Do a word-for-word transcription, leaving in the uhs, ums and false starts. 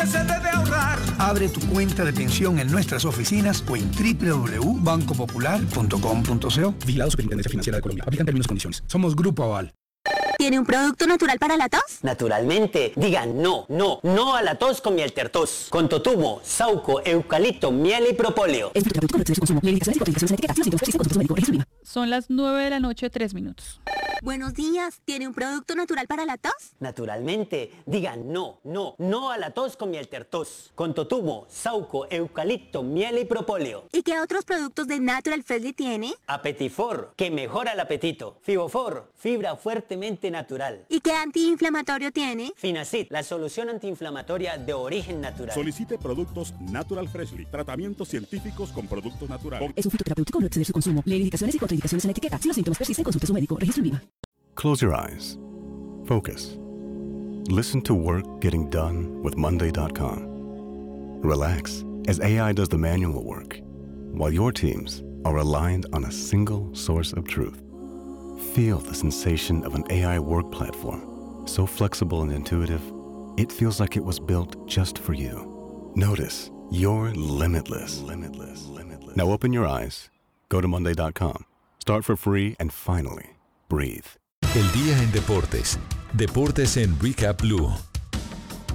Convéncete de ahorrar. Abre tu cuenta de pensión en nuestras oficinas o en doble u doble u doble u punto banco popular punto com punto co. Vigilado Superintendencia Financiera de Colombia. Aplican términos y condiciones. Somos Grupo Aval. ¿Tiene un producto natural para la tos? Naturalmente. Digan no, no, no a la tos con Mieltertos. Con totumo, sauco, eucalipto, miel y propóleo. Son las nueve de la noche, tres minutos. Buenos días. ¿Tiene un producto natural para la tos? Naturalmente. Digan no, no, no a la tos con Mieltertos. Con totumo, sauco, eucalipto, miel y propóleo. ¿Y qué otros productos de Natural Freshly tiene? Apetifor, que mejora el apetito. Fibofor, fibra fuertemente natural. ¿Y qué antiinflamatorio tiene? Finacid, la solución antiinflamatoria de origen natural. Solicite productos Natural Freshly. Tratamientos científicos con productos naturales. Es un fitoterapéutico, no exceder su consumo. Lee indicaciones y contraindicaciones en la etiqueta. Si los síntomas persisten, consulte a su médico. Registro en Viva. Close your eyes. Focus. Listen to work getting done with Monday dot com. Relax as A I does the manual work, while your teams are aligned on a single source of truth. Feel the sensation of an A I work platform, so flexible and intuitive, it feels like it was built just for you. Notice you're limitless. Limitless. Limitless. Now open your eyes, go to Monday dot com, start for free, and finally, breathe. El día en deportes. Deportes en Recap Blue.